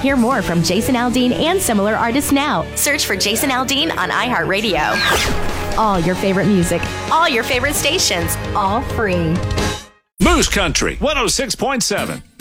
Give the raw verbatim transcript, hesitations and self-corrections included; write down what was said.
Hear more from Jason Aldean and similar artists now. Search for Jason Aldean on iHeartRadio. All your favorite music, all your favorite stations, all free. Moose Country one oh six point seven.